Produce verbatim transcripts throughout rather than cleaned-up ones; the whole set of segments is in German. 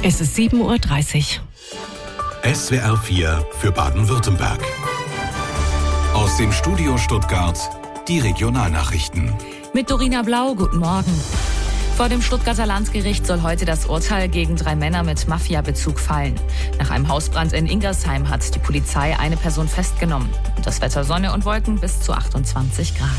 Es ist sieben Uhr dreißig. S W R vier für Baden-Württemberg. Aus dem Studio Stuttgart die Regionalnachrichten. Mit Dorina Blau, guten Morgen. Vor dem Stuttgarter Landgericht soll heute das Urteil gegen drei Männer mit Mafia-Bezug fallen. Nach einem Hausbrand in Ingersheim hat die Polizei eine Person festgenommen. Das Wetter Sonne und Wolken bis zu achtundzwanzig Grad.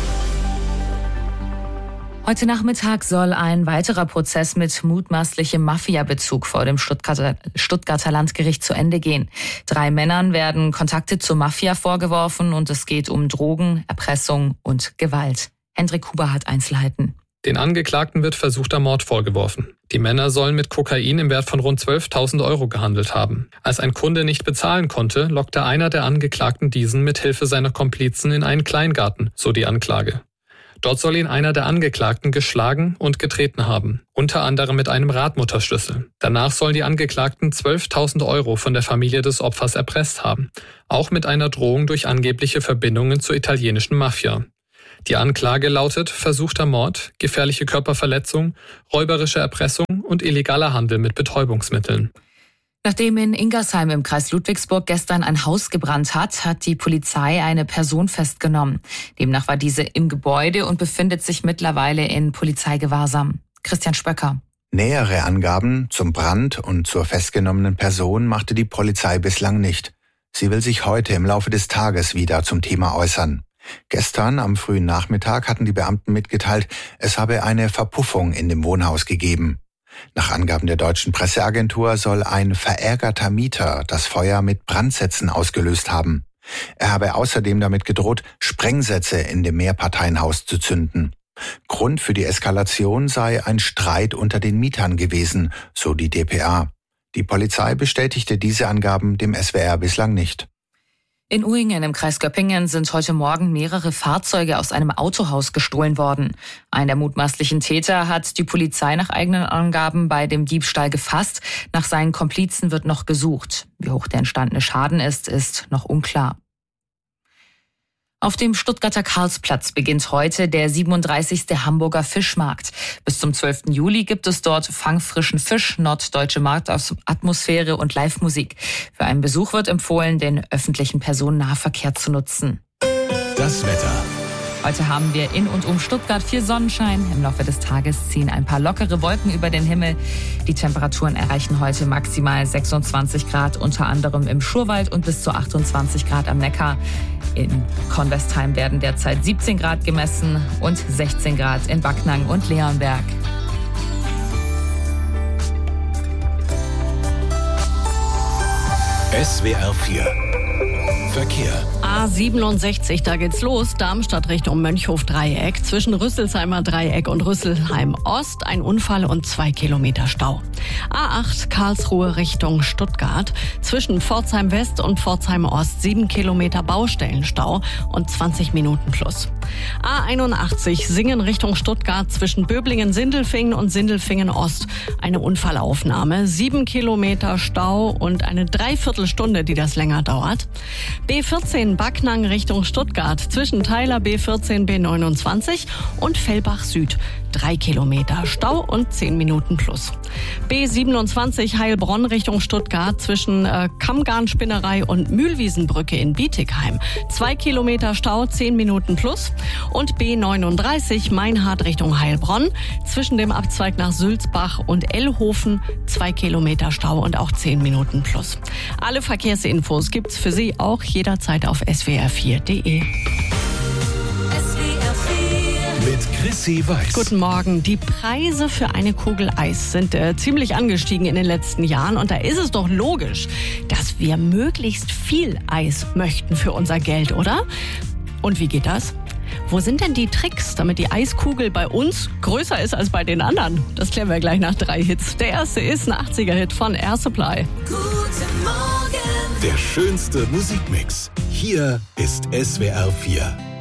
Heute Nachmittag soll ein weiterer Prozess mit mutmaßlichem Mafia-Bezug vor dem Stuttgarter, Stuttgarter Landgericht zu Ende gehen. Drei Männern werden Kontakte zur Mafia vorgeworfen und es geht um Drogen, Erpressung und Gewalt. Hendrik Huber hat Einzelheiten. Den Angeklagten wird versuchter Mord vorgeworfen. Die Männer sollen mit Kokain im Wert von rund zwölftausend Euro gehandelt haben. Als ein Kunde nicht bezahlen konnte, lockte einer der Angeklagten diesen mit Hilfe seiner Komplizen in einen Kleingarten, so die Anklage. Dort soll ihn einer der Angeklagten geschlagen und getreten haben, unter anderem mit einem Radmutterschlüssel. Danach sollen die Angeklagten zwölftausend Euro von der Familie des Opfers erpresst haben, auch mit einer Drohung durch angebliche Verbindungen zur italienischen Mafia. Die Anklage lautet versuchter Mord, gefährliche Körperverletzung, räuberische Erpressung und illegaler Handel mit Betäubungsmitteln. Nachdem in Ingersheim im Kreis Ludwigsburg gestern ein Haus gebrannt hat, hat die Polizei eine Person festgenommen. Demnach war diese im Gebäude und befindet sich mittlerweile in Polizeigewahrsam. Christian Spöcker. Nähere Angaben zum Brand und zur festgenommenen Person machte die Polizei bislang nicht. Sie will sich heute im Laufe des Tages wieder zum Thema äußern. Gestern am frühen Nachmittag hatten die Beamten mitgeteilt, es habe eine Verpuffung in dem Wohnhaus gegeben. Nach Angaben der deutschen Presseagentur soll ein verärgerter Mieter das Feuer mit Brandsätzen ausgelöst haben. Er habe außerdem damit gedroht, Sprengsätze in dem Mehrparteienhaus zu zünden. Grund für die Eskalation sei ein Streit unter den Mietern gewesen, so die d p a. Die Polizei bestätigte diese Angaben dem S W R bislang nicht. In Uhingen im Kreis Göppingen sind heute Morgen mehrere Fahrzeuge aus einem Autohaus gestohlen worden. Einen der mutmaßlichen Täter hat die Polizei nach eigenen Angaben bei dem Diebstahl gefasst. Nach seinen Komplizen wird noch gesucht. Wie hoch der entstandene Schaden ist, ist noch unklar. Auf dem Stuttgarter Karlsplatz beginnt heute der siebenunddreißigste Hamburger Fischmarkt. Bis zum zwölften Juli gibt es dort fangfrischen Fisch, norddeutsche Marktatmosphäre und Live-Musik. Für einen Besuch wird empfohlen, den öffentlichen Personennahverkehr zu nutzen. Das Wetter. Heute haben wir in und um Stuttgart viel Sonnenschein. Im Laufe des Tages ziehen ein paar lockere Wolken über den Himmel. Die Temperaturen erreichen heute maximal sechsundzwanzig Grad, unter anderem im Schurwald und bis zu achtundzwanzig Grad am Neckar. In Convestheim werden derzeit siebzehn Grad gemessen und sechzehn Grad in Backnang und Leonberg. S W R vier Verkehr. A siebenundsechzig, da geht's los. Darmstadt Richtung Mönchhof-Dreieck. Zwischen Rüsselsheimer Dreieck und Rüsselheim-Ost ein Unfall und zwei Kilometer Stau. A acht Karlsruhe Richtung Stuttgart. Zwischen Pforzheim West und Pforzheim Ost sieben Kilometer Baustellenstau und zwanzig Minuten plus. A einundachtzig Singen Richtung Stuttgart. Zwischen Böblingen-Sindelfingen und Sindelfingen-Ost eine Unfallaufnahme. sieben Kilometer Stau und eine Dreiviertelstunde, die das länger dauert. B vierzehn Backnang Richtung Stuttgart zwischen Teiler B vierzehn B neunundzwanzig und Fellbach Süd. Drei Kilometer Stau und zehn Minuten plus. B siebenundzwanzig Heilbronn Richtung Stuttgart zwischen äh, Kammgarnspinnerei und Mühlwiesenbrücke in Bietigheim. Zwei Kilometer Stau, zehn Minuten plus. Und B neununddreißig Meinhard Richtung Heilbronn zwischen dem Abzweig nach Sülzbach und Ellhofen. Zwei Kilometer Stau und auch zehn Minuten plus. Alle Verkehrsinfos gibt's für Sie auch jederzeit auf s w r vier punkt d e. Mit Chrissy Weiß. Guten Morgen. Die Preise für eine Kugel Eis sind äh, ziemlich angestiegen in den letzten Jahren. Und da ist es doch logisch, dass wir möglichst viel Eis möchten für unser Geld, oder? Und wie geht das? Wo sind denn die Tricks, damit die Eiskugel bei uns größer ist als bei den anderen? Das klären wir gleich nach drei Hits. Der erste ist ein achtziger-Hit von Air Supply. Guten Morgen. Der schönste Musikmix. Hier ist S W R vier.